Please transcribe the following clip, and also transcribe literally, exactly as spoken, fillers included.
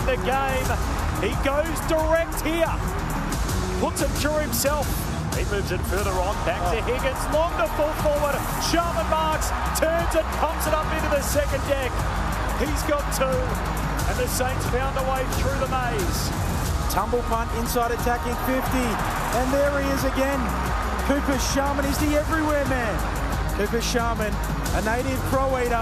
the game. He goes direct here. Puts it through himself. He moves it further on, back to Higgins, long to full forward. Sharman marks, turns it, pumps it up into the second deck. He's got two, and the Saints found a way through the maze. Tumble punt, inside attacking fifty, and there he is again. Cooper Sharman is the everywhere man. Cooper Sharman, a native pro-eater.